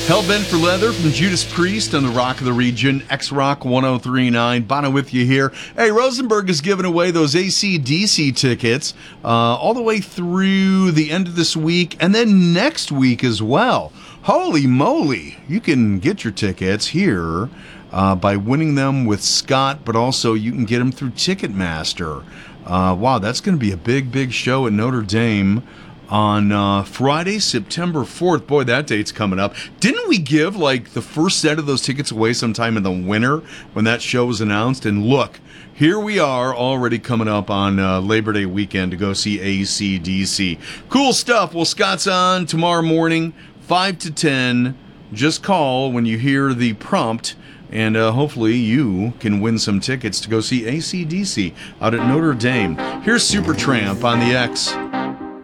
Hellbent for Leather from Judas Priest on the Rock of the Region, X-Rock 1039. Bono with you here. Hey, Rosenberg is giving away those AC/DC tickets all the way through the end of this week and then next week as well. Holy moly. You can get your tickets here by winning them with Scott, but also you can get them through Ticketmaster. Wow, that's going to be a big, big show at Notre Dame on Friday, September 4th. Boy, that date's coming up. Didn't we give, like, the first set of those tickets away sometime in the winter when that show was announced? And look, here we are already coming up on Labor Day weekend to go see AC/DC. Cool stuff. Well, Scott's on tomorrow morning, 5 to 10. Just call when you hear the prompt, and hopefully you can win some tickets to go see AC/DC out at Notre Dame. Here's Supertramp on the X.